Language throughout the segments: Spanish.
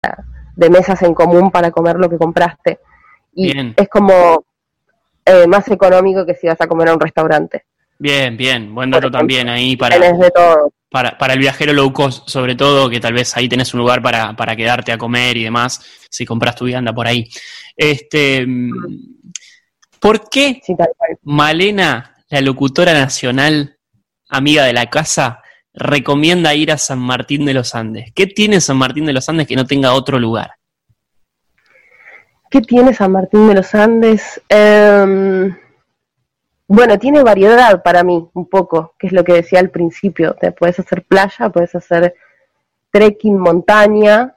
de mesas en común para comer lo que compraste. Y Bien. es como más económico que si vas a comer a un restaurante. Bien, bien, buen Por dato ejemplo, también ahí tenés de todo. para el viajero low cost, sobre todo, que tal vez ahí tenés un lugar para quedarte a comer y demás, si compras tu vianda por ahí. ¿Por qué Sí, tal cual. Malena, la locutora nacional, amiga de la casa, recomienda ir a San Martín de los Andes? ¿Qué tiene San Martín de los Andes que no tenga otro lugar? ¿Qué tiene San Martín de los Andes? Bueno, tiene variedad para mí, un poco, que es lo que decía al principio. Te puedes hacer playa, puedes hacer trekking, montaña,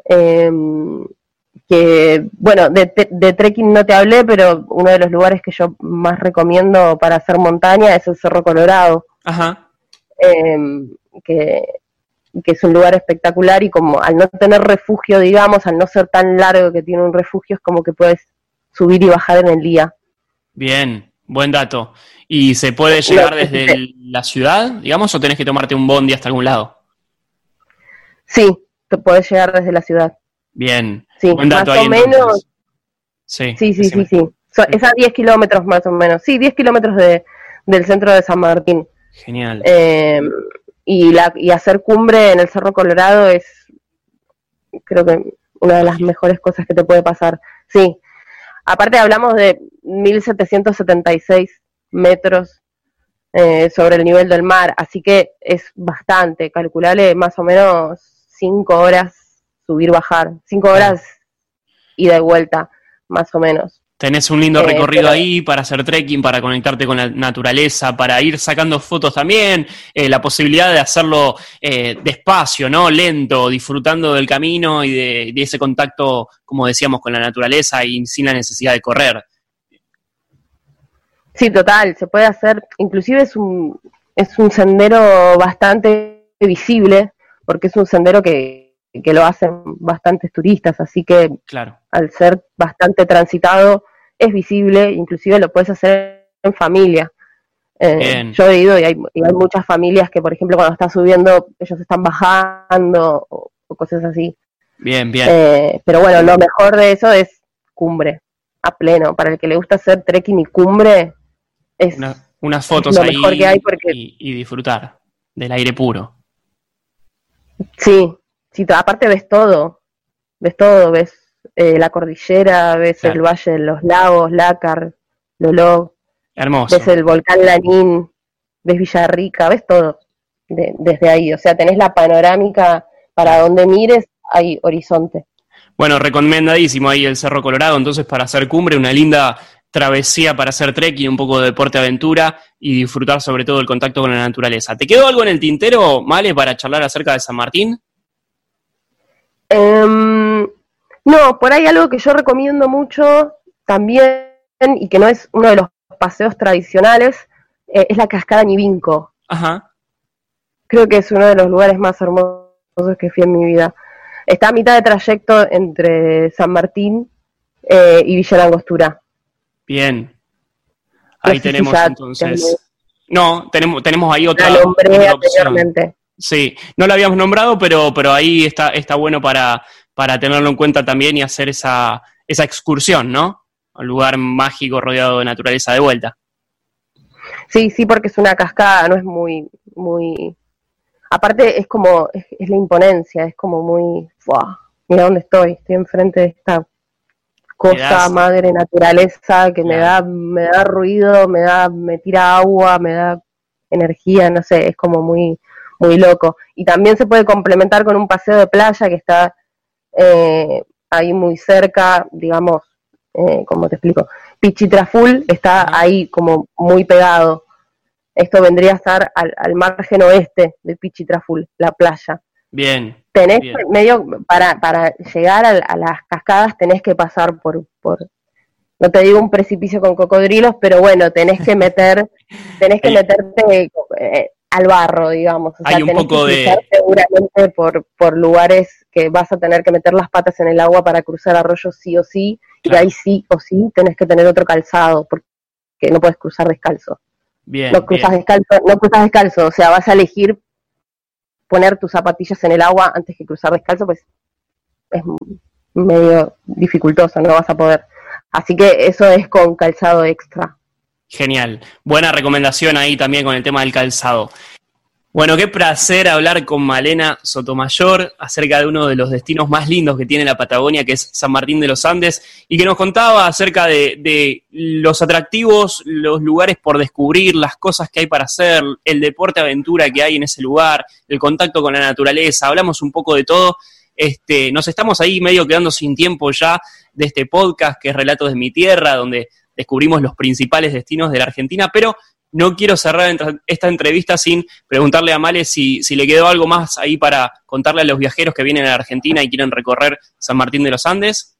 que, bueno, de trekking no te hablé, pero uno de los lugares que yo más recomiendo para hacer montaña es el Cerro Colorado, Ajá. eh, que, que es un lugar espectacular y como al no tener refugio, digamos, al no ser tan largo que tiene un refugio, es como que puedes subir y bajar en el día. Bien, buen dato. ¿Y se puede No, llegar desde la ciudad, digamos, o tenés que tomarte un bondi hasta algún lado? sí, te podés llegar desde la ciudad. Bien, Sí, buen más dato ahí o menos. entonces. Sí, Sí, sí, sí, decime. sí. Es a 10 kilómetros más o menos. Sí, 10 kilómetros del centro de San Martín. Genial. Eh, y hacer cumbre en el Cerro Colorado es, creo que, una de las Magia. mejores cosas que te puede pasar. Sí. Aparte hablamos de 1776 metros sobre el nivel del mar, así que es bastante. Calculable más o menos 5 horas subir, bajar. 5 Claro. horas ida y vuelta, más o menos. Tenés un lindo recorrido Pero ahí para hacer trekking, para conectarte con la naturaleza, para ir sacando fotos también, la posibilidad de hacerlo despacio, ¿no? Lento, disfrutando del camino y de ese contacto, como decíamos, con la naturaleza y sin la necesidad de correr. sí, total, se puede hacer, inclusive es un sendero bastante visible, porque es un sendero que lo hacen bastantes turistas, así que Claro. al ser bastante transitado es visible, inclusive lo puedes hacer en familia. Bien, Yo he ido y hay muchas familias que, por ejemplo, cuando estás subiendo, ellos están bajando o cosas así. bien, bien. Pero bueno, lo mejor de eso es cumbre, a pleno. Para el que le gusta hacer trekking y cumbre, Unas es fotos lo mejor que hay ahí porque y disfrutar del aire puro. sí, sí, aparte ves todo, ves la cordillera, ves el Claro. valle de los lagos, Lácar, Loló, ves Hermoso. el volcán Lanín, ves Villarrica, ves todo desde ahí. O sea, tenés la panorámica para Claro. donde mires, hay horizonte. Bueno, recomendadísimo ahí el Cerro Colorado, entonces para hacer cumbre, una linda travesía para hacer trekking, un poco de deporte aventura y disfrutar sobre todo el contacto con la naturaleza. ¿Te quedó algo en el tintero, Male, para charlar acerca de San Martín? No, por ahí algo que yo recomiendo mucho también y que no es uno de los paseos tradicionales, es la cascada Ñivinco. Ajá, Creo que es uno de los lugares más hermosos que fui en mi vida. Está a mitad de trayecto entre San Martín y Villa Langostura. bien. No Ahí sé si tenemos ya te entonces. No, tenemos ahí la nombré otra opción. anteriormente. Sí, no lo habíamos nombrado, pero ahí está bueno para tenerlo en cuenta también y hacer esa excursión, ¿no? A un lugar mágico rodeado de naturaleza de vuelta. Sí, sí, porque es una cascada, no es muy. Aparte es como, es la imponencia, es como muy. ¡Fua! Mira dónde estoy enfrente de esta cosa Quedás, madre naturaleza que claro, me da ruido, me tira agua, me da energía, no sé, es como muy loco. Y también se puede complementar con un paseo de playa que está ahí muy cerca, digamos, ¿cómo te explico? Pichitraful está ajá, ahí como muy pegado. Esto vendría a estar al margen oeste de Pichitraful, la playa. bien, Tenés bien. medio, para llegar a las cascadas tenés que pasar no te digo un precipicio con cocodrilos, pero bueno, tenés que Hay, meterte al barro, digamos, o hay sea, un tenés que poco cruzar de. seguramente por lugares que vas a tener que meter las patas en el agua para cruzar arroyos sí o sí, y Claro, ahí sí o sí tenés que tener otro calzado, porque no puedes cruzar descalzo. bien, bien. No cruzas descalzo, o sea, vas a elegir poner tus zapatillas en el agua antes que cruzar descalzo, pues es medio dificultoso, no vas a poder. Así que eso es con calzado extra. Genial. Buena recomendación ahí también con el tema del calzado. Bueno, qué placer hablar con Malena Sotomayor acerca de uno de los destinos más lindos que tiene la Patagonia, que es San Martín de los Andes, y que nos contaba acerca de los atractivos, los lugares por descubrir, las cosas que hay para hacer, el deporte aventura que hay en ese lugar, el contacto con la naturaleza. Hablamos un poco de todo. Nos estamos ahí medio quedando sin tiempo ya de este podcast que es Relatos de mi Tierra, donde descubrimos los principales destinos de la Argentina, pero no quiero cerrar esta entrevista sin preguntarle a Male si le quedó algo más ahí para contarle a los viajeros que vienen a la Argentina y quieren recorrer San Martín de los Andes.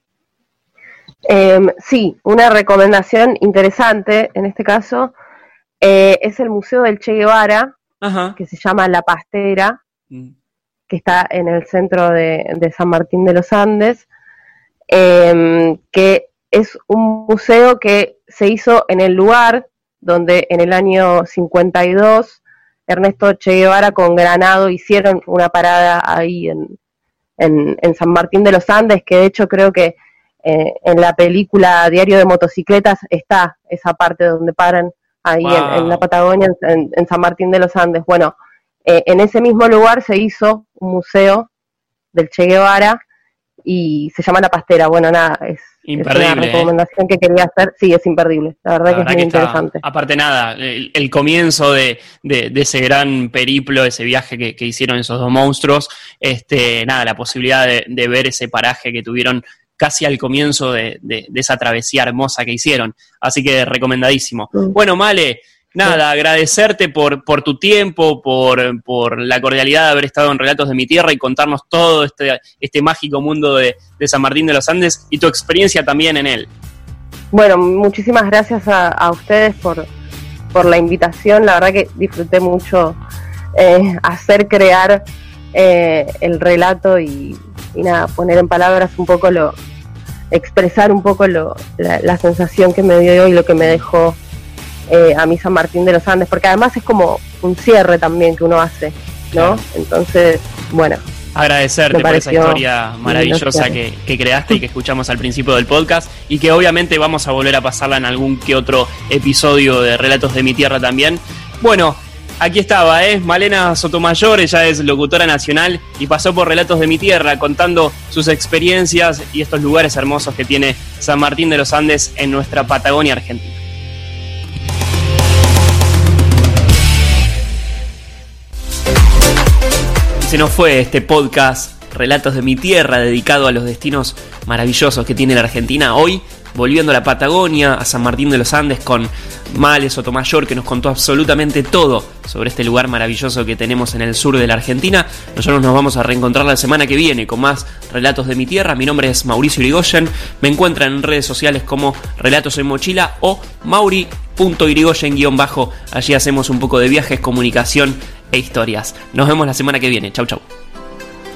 Sí, una recomendación interesante en este caso es el Museo del Che Guevara, ajá, que se llama La Pastera, que está en el centro de San Martín de los Andes, que es un museo que se hizo en el lugar donde en el año 52 Ernesto Che Guevara con Granado hicieron una parada ahí en San Martín de los Andes, que de hecho creo que en la película Diario de Motocicletas está esa parte donde paran ahí en la Patagonia, en San Martín de los Andes. Bueno, en ese mismo lugar se hizo un museo del Che Guevara y se llama La Pastera. Bueno, nada, es una recomendación que quería hacer. Sí, es imperdible, la verdad que es muy interesante. Aparte nada, el comienzo de ese gran periplo, ese viaje que hicieron esos dos monstruos, nada, la posibilidad de ver ese paraje que tuvieron casi al comienzo de esa travesía hermosa que hicieron. Así que recomendadísimo. Bueno, Male, nada, agradecerte por tu tiempo, por la cordialidad de haber estado en Relatos de mi Tierra y contarnos todo este mágico mundo de San Martín de los Andes y tu experiencia también en él. Bueno, muchísimas gracias a ustedes por la invitación. La verdad que disfruté mucho crear el relato y nada, poner en palabras un poco expresar un poco la sensación que me dio y lo que me dejó a mí San Martín de los Andes, porque además es como un cierre también que uno hace, ¿no? Claro. Entonces, bueno. Agradecerte por esa historia maravillosa que creaste y que escuchamos al principio del podcast y que obviamente vamos a volver a pasarla en algún que otro episodio de Relatos de mi Tierra también. Bueno, aquí estaba, Malena Sotomayor, ella es locutora nacional y pasó por Relatos de mi Tierra contando sus experiencias y estos lugares hermosos que tiene San Martín de los Andes en nuestra Patagonia Argentina. Se nos fue este podcast Relatos de mi Tierra dedicado a los destinos maravillosos que tiene la Argentina. Hoy volviendo a la Patagonia, a San Martín de los Andes con Male Sotomayor, que nos contó absolutamente todo sobre este lugar maravilloso que tenemos en el sur de la Argentina. Nosotros nos vamos a reencontrar la semana que viene con más Relatos de mi Tierra. Mi nombre es Mauricio Irigoyen, me encuentran en redes sociales como Relatos en Mochila o mauri.irigoyen_. Allí hacemos un poco de viajes, comunicación e historias. Nos vemos la semana que viene. Chau, chau.